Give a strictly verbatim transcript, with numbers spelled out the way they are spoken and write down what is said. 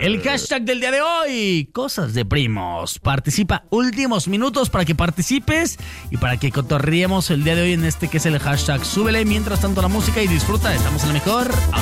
El hashtag del día de hoy, cosas de primos. Participa, últimos minutos para que participes y para que cotorriemos el día de hoy en este que es el hashtag Súbele. Mientras tanto la música y disfruta, estamos en la mejor.